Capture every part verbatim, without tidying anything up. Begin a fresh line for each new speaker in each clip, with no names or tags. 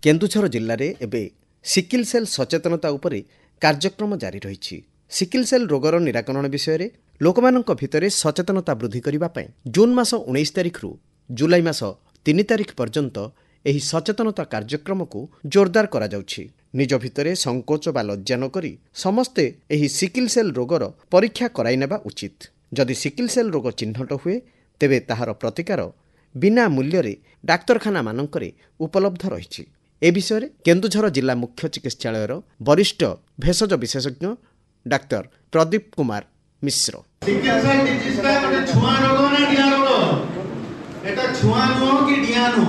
केन्दुझर जिले में एबे सिकिल सेल सचेतनता उपरे कार्यक्रम जारी रही। सिकिल सेल रोगर निराकरण विषय में लोक भितर सचेतनता वृद्धि करने जून मास उन्नीस तारिख रु जुलाई मास तीन तारिख पर्यंत एही सचेतनता कार्यक्रम को जोरदार करा जाउछि। निज भितर संकोच बा लज्जा न करी समस्ते एही सिकिल सेल रोगर परीक्षा कराई नेबा उचित। जदि सिकिल सेल रोग चिन्हट हुए तेबे ताहार प्रतिकार बिना मूल्य रे डाक्तरखाना मानकरे उपलब्ध रही। ए विषय में केन्दुझर जिला मुख्य चिकित्सालयर वरिष्ठ भेषज विशेषज्ञ doctor Pradeep Kumar Mishra
sickle cell disease का गोटे छुआ रोग ना डिया रोग एटा छुआ नो कि डिया नो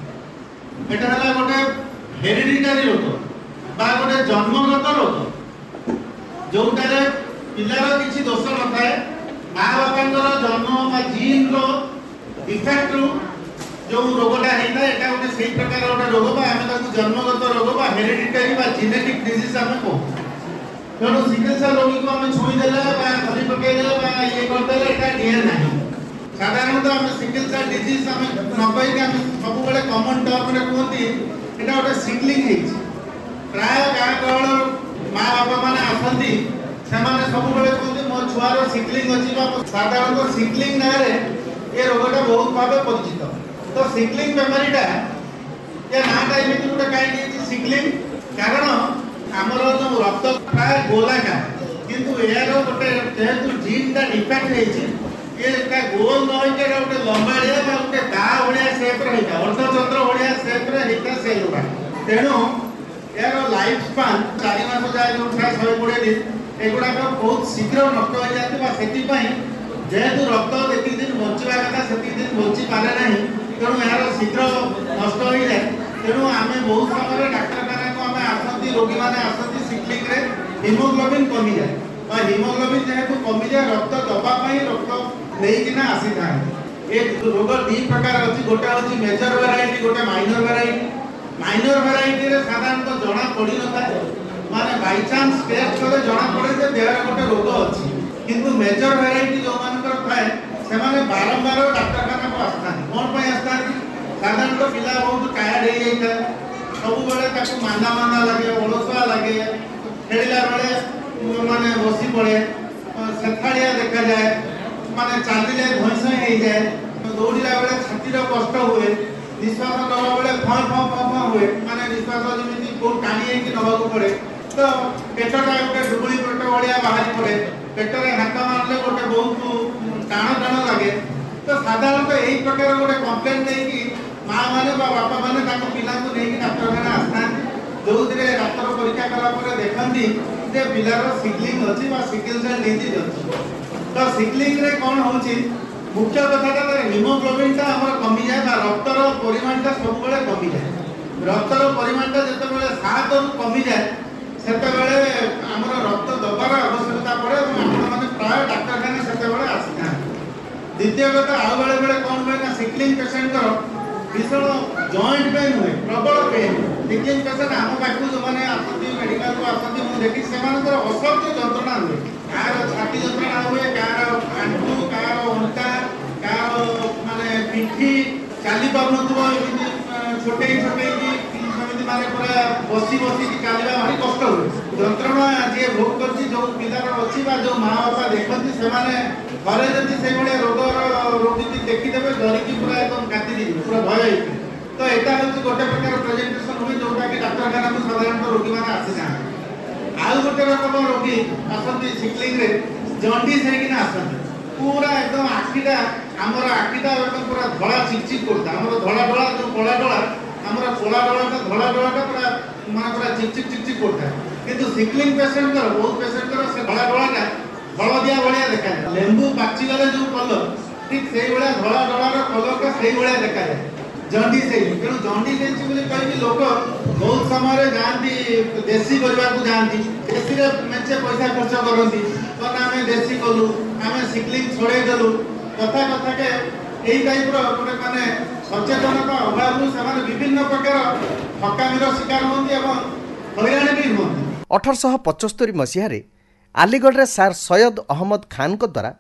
एटा हला गोटे हेरिडिटरी रोग बा गोटे जन्मगत रोग जोटारे पिलार किछि दोष न थाए मां बापांकर जन्म बा जीन रो डिफेक्ट रो जो रोगटा हेता एटा गोटे सेही प्रकार गोटे रोग बा आमे ताकू जन्मगत रोग बा हेरिडिटरी बा जेनेटिक डिजीज आमे को तेणु सिकिल सेल रोगी को आमे छुई देला बा खली पकई देला बा ये कर देला एटा डिया नाही। साधारणतः आमे सिकिल सेल डिजीज आमे नकई के आमे सब बेले कॉमन टर्म रे कहती एटा गोटे सिकलिंग हेछि। प्राय गाँ गहल माँ बापा माने आसंती सेमाने सब बेले कहती मो छुआर सिकलिंग अछि बा साधारणतः सिकलिंग ना रे ए रोगटा बहुत भाबे परिचित। तो सिकलिंग बेमारीटा ये नाटा एमिति गोटे काई सिकलिंग कारण आमर जो रक्त प्राय गोलाका किंतु यार गोटे जेहेतु जीनटा डिफेक्ट हेछि ये का गोल न होइके गोटे लंबाड़िया बा गोटे दा भलिया शेप रहिता अर्धचंद्र भलिया शेप रे हेता सेलुडा तेणु यार लाइफ स्पान चार मास जाय उठा एक सौ बीस दिन एगुडा बहुत शीघ्र नष्ट हो जाते बा सेति पई जेहेतु रक्त जेति दिन बंचवा कथा सेति दिन बंची पारे नाही तेणु यार शीघ्र नष्ट हो जाए। तेणु आमे बहुत समय डाक्तरखाना को आमे आसंती रोगी माने आसंती सिकलिंग रे हिमोग्लोबिन कमी जाए और हिमोग्लोबिन जेहेतु कमी जाए रक्त दबा पई रक्त लेकिना आसी थाए। एक रोग दी प्रकार अछि गोटा अछि मेजर वेराइटी गोटे माइनर वेराइटी। माइनर वेराइटी रे साधारणतः जणा पड़ी न थाए माने बाय चांस टेस्ट करे जणा पड़े जे देहर गोटे रोग अछि किंतु मेजर वेराइटी जो मानकर थाए से माने बारंबार डाक्तरखाना को आस्था कोन पई आस्था साधारणतः पिला बहुत टायर्ड हो जाता सब बेले ताको मांदा मांदा लगे ओलसुआ लगे खेलिला बेले माने बसी पड़े सेथाड़िया देखा जाए माने चालिले धैंस हो जाए दौड़िला बेले छातीर कष्ट हुए निश्वास नवा बेले फँ फँ फँ फँ हुए माने निश्वास जमीती कोन टाणी कि नवाक पड़े तो पेटटा गोटे डुबुली पेट भलिया बाहरी पड़े पेटरे हाथ मारले गोटे बहुत टाण टाण लगे। तो साधारणतः यही प्रकार गोटे कम्प्लेन नहीं माँ माने बापा माने ताको पिला को नहीं डाक्तरखाना आस्था जो डाक्तर परीक्षा कला देखती जे पिलार सिकलिंग अच्छी सिकिल सेल डिजीज अच्छी। तो सिकलिंग रे कौन होची मुख्य कथाटा हिमोग्लोबिनटा हमर कमी जाए रक्तर परिमाणटा सब बेले कमी जाए रक्तर परिमाणटा जेतेबेले सात रु कमी जाए सेतेबेले हमर रक्त दबार आवश्यकता पड़े आपण माने प्राय डाक्तरखाना सेतेबेले आसीना। द्वितीय कथा आउ बेले बेले कौन हुए ना सिकलिंग पेशेंट भीषण जॉइंट पेन हुए प्रबल पेन सिकलिंग पेशेंट आम पाखु जो मैंने आसती मेडिकल को आसती मुझे देखी से असह्य जंत्रणा हुए कार छाती जंत्रणा हुए कार आंठू कार अंटा कार माने पिठी चली पार न छोटे छोटे माने पूरा बसी बसी चलवा भारी कष्ट हुए जंत्रणा जी भोग कर जो पिलार अच्छी जो माँ बापा देखती से घरे जब से रोगर रोगी देखीदे डरिकी पूरा एकदम काटी पूरा भय तो यहाँ हूँ गोटे प्रकार प्रेजेंटेशन हुए जोटा कि डाक्तरखाना को साधारणतः रोगी मैंने आसी ना आउ गोटे रकम रोगी आसती सिकलिंग रे जंडिस होना आसती पूरा एकदम आखिटा आमर आखिटा एकदम पूरा धड़ा चिकचिक करता आम धड़ा डला जो कला डला आम कला डलाटा धड़ा डलाटा पूरा मैं पूरा चिकचिक चिकचिक करता किंतु सिकलिंग पेशेंट बहुत पेशेंट से धड़ा डलाटा हलदिया भाया देखा जाए लेंबू पाचिगले जो कलर ठीक से भाया धड़ा डलार कलरटा से भाया देखा जाए जंडिस तेणु जंडिस कहीं लोक बहुत समय जाती देशी करने को जाती देशी मेचे पैसा खर्च करती तो आम देशी कलु आम सिकलिंग छड़े देलु कथा कथा के यही टाइप रोटे मानने सचेतनता अभाव से विभिन्न प्रकार ठकामीर शिकार होती हईराण भी हमें
अठरश पचस्तरी मसीह आलीगढ़ सार सैयद अहमद खान द्वारा